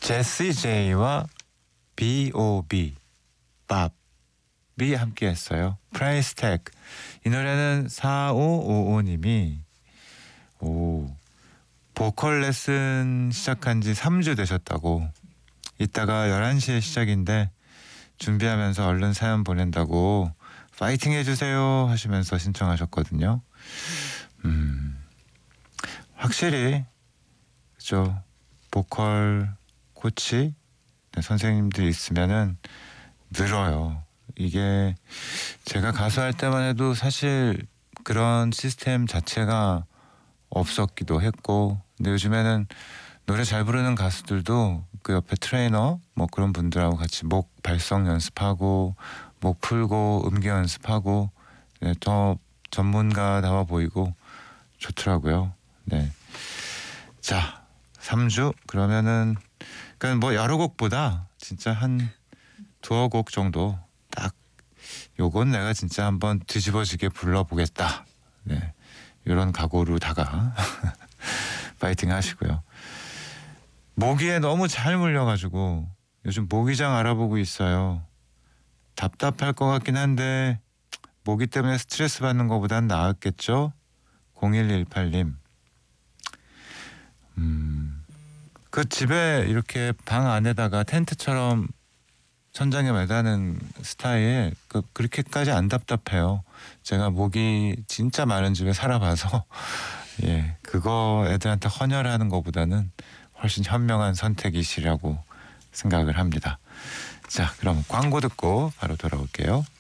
제시 제이와 B.O.B. 밥이 함께 했어요. 프라이스 택. 이 노래는 4555님이 보컬 레슨 시작한 지 3주 되셨다고. 이따가 11시에 시작인데 준비하면서 얼른 사연 보낸다고 파이팅 해주세요 하시면서 신청하셨거든요. 확실히 그죠. 보컬 코치 선생님들이 있으면은 늘어요. 이게 제가 가수할 때만 해도 사실 그런 시스템 자체가 없었기도 했고, 근데 요즘에는 노래 잘 부르는 가수들도 그 옆에 트레이너 뭐 그런 분들하고 같이 목 발성 연습하고 목 풀고 음기 연습하고, 네, 더 전문가다워 보이고 좋더라고요. 네. 자, 3주 그러면은 그러니까 뭐 여러 곡보다 진짜 한 두어 곡 정도 딱 요건 내가 진짜 한번 뒤집어지게 불러보겠다. 네. 이런 각오로다가 파이팅 하시고요. 모기에 너무 잘 물려가지고 요즘 모기장 알아보고 있어요. 답답할 것 같긴 한데 모기 때문에 스트레스 받는 것보단 나았겠죠? 0118님. 그 집에 이렇게 방 안에다가 텐트처럼 천장에 매다는 스타일 그렇게까지 안 답답해요. 제가 모기 진짜 많은 집에 살아봐서 예, 그거 애들한테 헌혈하는 것보다는 훨씬 현명한 선택이시라고 생각을 합니다. 자, 그럼 광고 듣고 바로 돌아올게요.